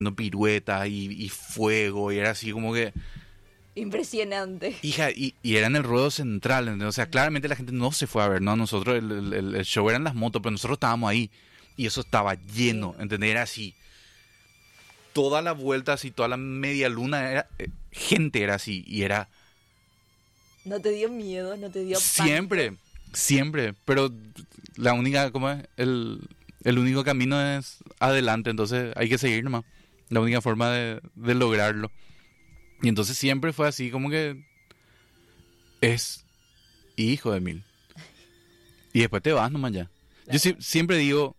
haciendo piruetas y fuego, y era así como que... Impresionante. Hija, y era en el ruedo central, ¿entendés? O sea, claramente la gente no se fue a ver, ¿no? Nosotros, el show eran las motos, pero nosotros estábamos ahí, y eso estaba lleno, ¿entendés? Era así. Toda la vuelta, así, toda la media luna, era, gente era así, y era... ¿No te dio miedo? ¿No te dio Siempre, siempre, pero la única, ¿cómo es? El único camino es adelante, entonces hay que seguir nomás. La única forma de lograrlo. Y entonces siempre fue así, como que es hijo de mil. Y después te vas nomás ya. Claro. Yo siempre digo,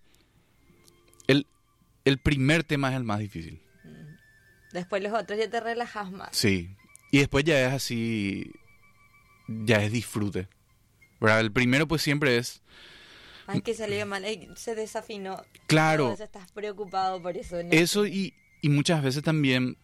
el primer tema es el más difícil. Después los otros ya te relajas más. Sí. Y después ya es así, ya es disfrute. ¿Verdad? El primero pues siempre es... Ay, que salió mal, ay, se desafinó. Claro. Entonces estás preocupado por eso. ¿No? Eso y muchas veces también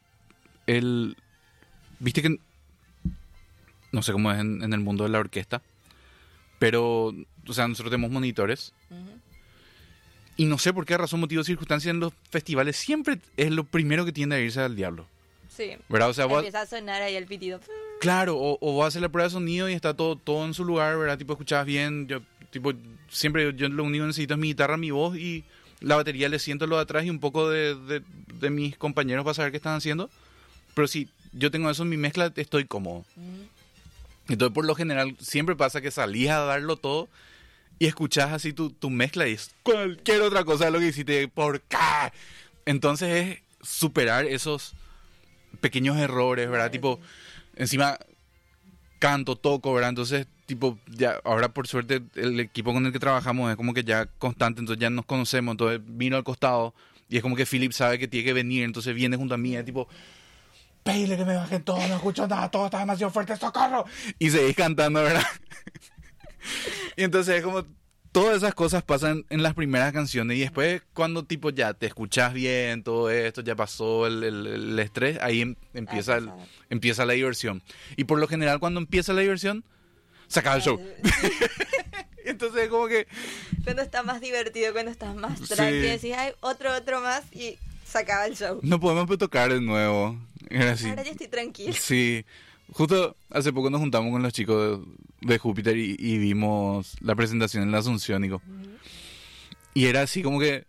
viste que no sé cómo es en el mundo de la orquesta, pero o sea, nosotros tenemos monitores. Uh-huh. Y no sé por qué razón, motivo o circunstancia en los festivales siempre es lo primero que tiende a irse al diablo. Sí. ¿Verdad? O sea, empieza a sonar ahí el pitido. Claro, o vas a hacer la prueba de sonido y está todo en su lugar, ¿verdad? Tipo, escuchabas bien, siempre yo lo único que necesito es mi guitarra, mi voz y la batería, le siento lo de atrás y un poco de mis compañeros para saber qué están haciendo. Pero si yo tengo eso en mi mezcla, estoy cómodo. Uh-huh. Entonces, por lo general, siempre pasa que salís a darlo todo y escuchás así tu mezcla y es cualquier otra cosa de lo que hiciste. ¿Por qué? Entonces es superar esos pequeños errores, ¿verdad? Claro, Tipo, sí. encima canto, toco, ¿verdad? Entonces, tipo, ya ahora por suerte el equipo con el que trabajamos es como que ya constante, entonces ya nos conocemos, entonces vino al costado y es como que Philip sabe que tiene que venir, entonces viene junto a mí, es tipo, pedile que me bajen todo, no escucho nada, todo está demasiado fuerte, ¡socorro! Y seguís cantando, ¿verdad? Y entonces es como, todas esas cosas pasan en las primeras canciones y después cuando tipo ya te escuchas bien, todo esto, ya pasó el estrés, ahí empieza la diversión. Y por lo general cuando empieza la diversión, se acaba el show. Entonces es como que... Cuando está más divertido, cuando estás más tranqui, decís, ay, otro más y se acaba el show. No podemos tocar de nuevo. Era así. Ahora ya estoy tranquilo. Sí. Justo hace poco nos juntamos con los chicos de Júpiter y vimos la presentación en la Asunción, Nico. Uh-huh. Y era así como que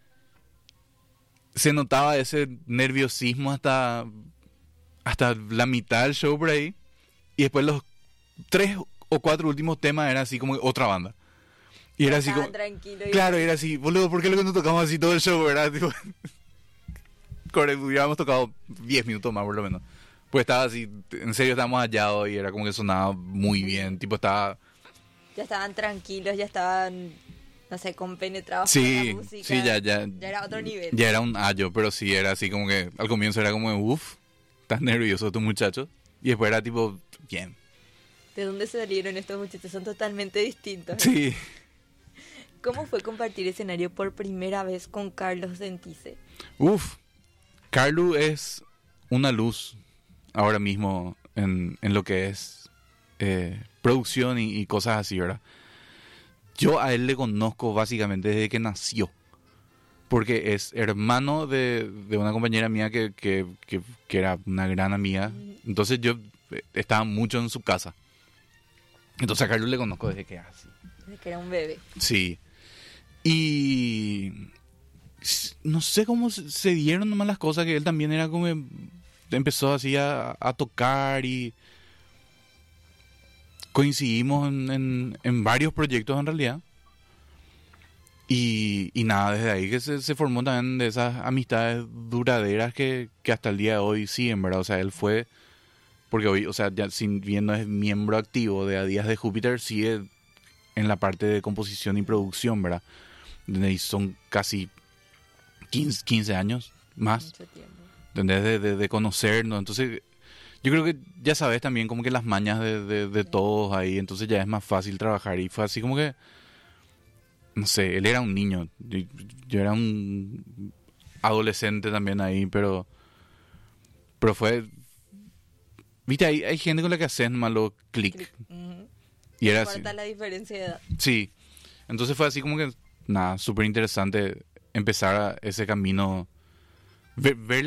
se notaba ese nerviosismo hasta la mitad del show por ahí. Y después los 3 o 4 últimos temas era así como otra banda. Y era así como... tranquilo. Claro, era así, boludo, ¿por qué lo que nos tocamos así todo el show, verdad? Tipo, hubiéramos tocado 10 minutos más por lo menos. Pues estaba así, en serio estábamos hallados y era como que sonaba muy bien. Tipo estaba... Ya estaban tranquilos, ya estaban, no sé, compenetrados Sí, con la música. sí, ya era otro nivel. Ya era un ayo, pero sí, era así como que al comienzo era como, uff, estás nervioso tu muchacho. Y después era tipo, bien. ¿De dónde salieron estos muchachos? Son totalmente distintos. Sí. ¿Cómo fue compartir escenario por primera vez con Carlos Dentice? Uff, Carlos es una luz ahora mismo en lo que es producción y cosas así, ¿verdad? Yo a él le conozco básicamente desde que nació, porque es hermano de una compañera mía que era una gran amiga, entonces yo estaba mucho en su casa, entonces a Carlos le conozco desde que así. Desde que era un bebé. Sí, y no sé cómo se dieron nomás las cosas, que él también era como... empezó así a tocar y coincidimos en varios proyectos en realidad. Y nada, desde ahí que se formó también de esas amistades duraderas que hasta el día de hoy siguen, ¿verdad? O sea, él fue, porque hoy, o sea, ya sin bien no es miembro activo de A Días de Júpiter, sigue en la parte de composición y producción, ¿verdad? Donde son casi 15 años más. Mucho tiempo. De conocernos, entonces yo creo que ya sabes también como que las mañas de todos ahí, entonces ya es más fácil trabajar y fue así como que, no sé, él era un niño, yo era un adolescente también ahí, pero fue, viste, hay gente con la que haces malo clic. Uh-huh. Y era así. Importa la diferencia de edad. Sí, entonces fue así como que, nada, súper interesante empezar ese camino, ver